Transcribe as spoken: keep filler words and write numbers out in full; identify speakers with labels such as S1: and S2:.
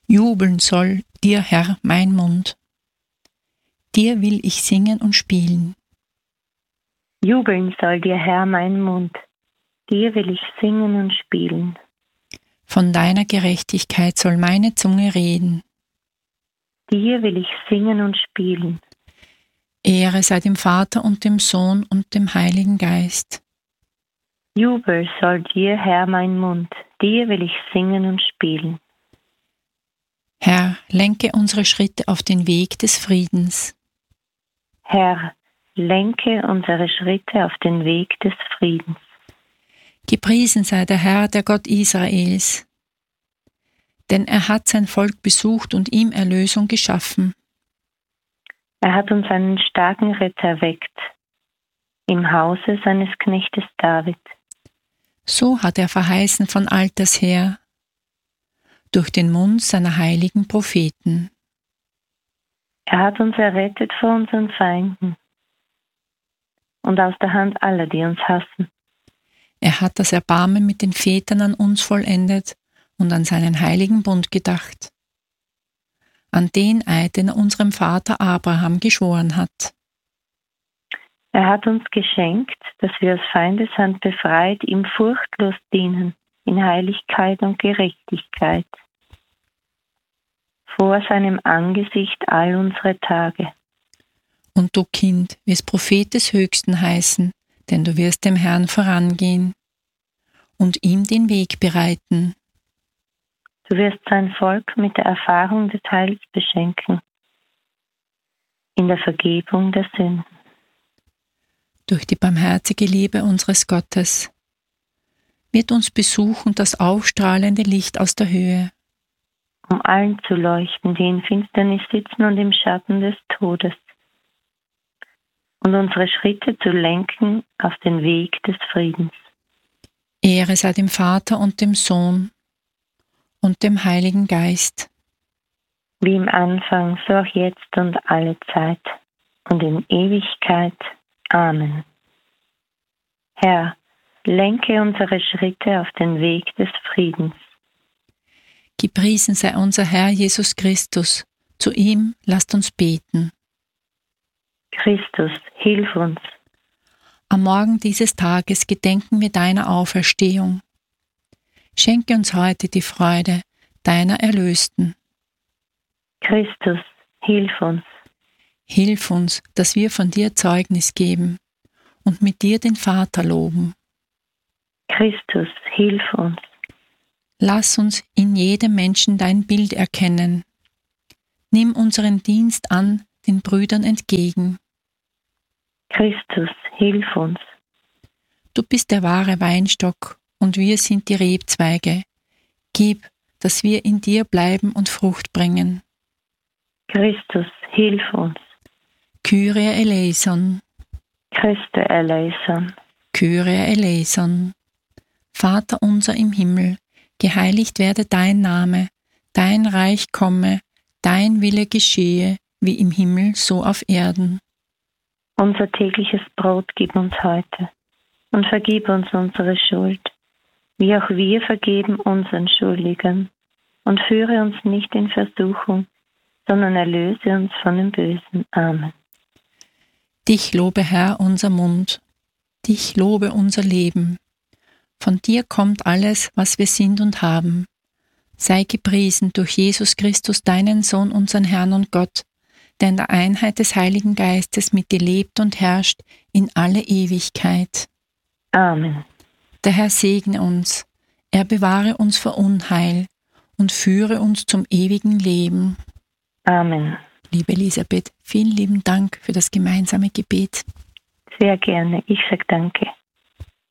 S1: Jubeln soll dir, Herr, mein Mund. Dir will ich singen und spielen.
S2: Jubeln soll dir, Herr, mein Mund. Dir will ich singen und spielen.
S1: Von deiner Gerechtigkeit soll meine Zunge reden.
S2: Dir will ich singen und spielen.
S1: Ehre sei dem Vater und dem Sohn und dem Heiligen Geist.
S2: Jubel soll dir, Herr, mein Mund. Dir will ich singen und spielen.
S1: Herr, lenke unsere Schritte auf den Weg des Friedens.
S2: Herr, lenke unsere Schritte auf den Weg des Friedens.
S1: Gepriesen sei der Herr, der Gott Israels, denn er hat sein Volk besucht und ihm Erlösung geschaffen.
S2: Er hat uns einen starken Retter erweckt, im Hause seines Knechtes David.
S1: So hat er verheißen von alters her, durch den Mund seiner heiligen Propheten.
S2: Er hat uns errettet vor unseren Feinden und aus der Hand aller, die uns hassen.
S1: Er hat das Erbarmen mit den Vätern an uns vollendet und an seinen heiligen Bund gedacht, an den Eid, den er unserem Vater Abraham geschworen hat.
S2: Er hat uns geschenkt, dass wir aus Feindeshand befreit ihm furchtlos dienen, in Heiligkeit und Gerechtigkeit, vor seinem Angesicht all unsere Tage.
S1: Und du, Kind, wirst Prophet des Höchsten heißen, denn du wirst dem Herrn vorangehen und ihm den Weg bereiten.
S2: Du wirst sein Volk mit der Erfahrung des Heils beschenken, in der Vergebung der Sünden.
S1: Durch die barmherzige Liebe unseres Gottes wird uns besuchen das aufstrahlende Licht aus der Höhe,
S2: um allen zu leuchten, die in Finsternis sitzen und im Schatten des Todes, und unsere Schritte zu lenken auf den Weg des Friedens.
S1: Ehre sei dem Vater und dem Sohn und dem Heiligen Geist.
S2: Wie im Anfang, so auch jetzt und alle Zeit und in Ewigkeit. Amen. Herr, lenke unsere Schritte auf den Weg des Friedens.
S1: Gepriesen sei unser Herr Jesus Christus. Zu ihm lasst uns beten.
S2: Christus, hilf uns.
S1: Am Morgen dieses Tages gedenken wir deiner Auferstehung. Schenke uns heute die Freude deiner Erlösten.
S2: Christus, hilf uns.
S1: Hilf uns, dass wir von dir Zeugnis geben und mit dir den Vater loben.
S2: Christus, hilf uns.
S1: Lass uns in jedem Menschen dein Bild erkennen. Nimm unseren Dienst an den Brüdern entgegen.
S2: Christus, hilf uns.
S1: Du bist der wahre Weinstock und wir sind die Rebzweige. Gib, dass wir in dir bleiben und Frucht bringen.
S2: Christus, hilf uns.
S1: Kyrie eleison.
S2: Christe eleison.
S1: Kyrie eleison. Vater unser im Himmel, geheiligt werde dein Name, dein Reich komme, dein Wille geschehe, wie im Himmel, so auf Erden.
S2: Unser tägliches Brot gib uns heute und vergib uns unsere Schuld, wie auch wir vergeben unseren Schuldigern. Und führe uns nicht in Versuchung, sondern erlöse uns von dem Bösen. Amen.
S1: Dich lobe, Herr, unser Mund, dich lobe unser Leben. Von dir kommt alles, was wir sind und haben. Sei gepriesen durch Jesus Christus, deinen Sohn, unseren Herrn und Gott, der in der Einheit des Heiligen Geistes mit dir lebt und herrscht in alle Ewigkeit.
S2: Amen.
S1: Der Herr segne uns, er bewahre uns vor Unheil und führe uns zum ewigen Leben.
S2: Amen.
S1: Liebe Elisabeth, vielen lieben Dank für das gemeinsame Gebet.
S2: Sehr gerne. Ich sage danke.